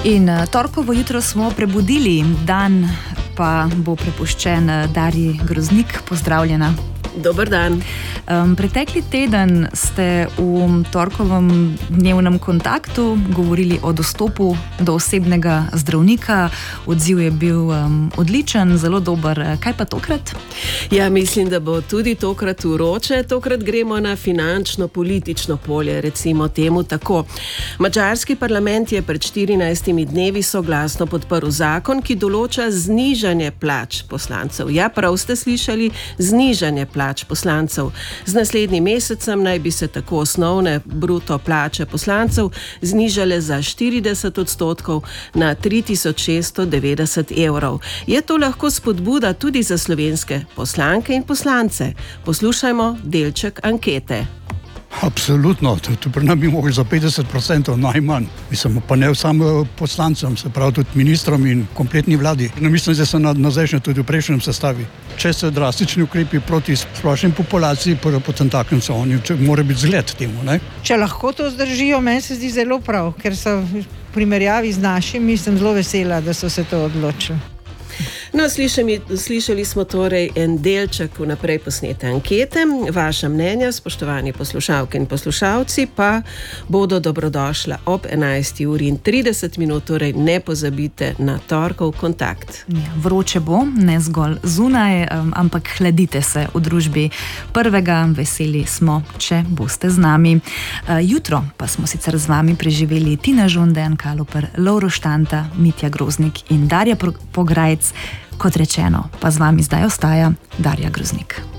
In torkovo jutro smo prebudili, dan pa bo prepuščen Darji Groznik. Pozdravljena. Dober dan. Pretekli teden ste v torkovem dnevnem kontaktu govorili o dostopu do osebnega zdravnika. Odziv je bil odličen, zelo dober. Kaj pa tokrat? Ja, mislim, da bo tudi tokrat vroče. Tokrat gremo na finančno-politično polje, recimo temu tako. Madžarski parlament je pred 14 dnevi soglasno podprl zakon, ki določa znižanje plač poslancev. Ja, prav ste slišali, znižanje plač poslancev. Z naslednjim mesecem naj bi se tako osnovne bruto plače poslancev znižale za 40% na 3690 evrov. Je to lahko spodbuda tudi za slovenske poslanke in poslance? Poslušajmo delček ankete. Absolutno, to pri nas bi mogli za 50% najmanj. Mislim, pa ne samo poslancem, se pravi tudi ministrom in kompletni vladi. No, mislim, da so nazajšnje tudi v prejšnjem sestavi. Če so drastični ukrepi proti splošni populaciji, potem takem so oni, mora biti zgled temu, ne? Če lahko to zdržijo, meni se zdi zelo prav, ker so v primerjavi z našimi, sem zelo vesela, da so se to odločili. No, slišali smo torej en delček vnaprej posnete ankete. Vaša mnenja, spoštovani poslušalke in poslušalci, pa bodo dobrodošla ob 11:30, torej ne pozabite na torkov kontakt. Ja, vroče bo, ne zgolj zunaj, ampak hladite se v družbi prvega. Veseli smo, če boste z nami. Jutro pa smo sicer z vami preživeli Tina Žunde, Anka Loper, Lovro Štanta, Mitja Groznik in Darja Pograjec. Kot rečeno, pa z vami zdaj ostaja Darja Groznik.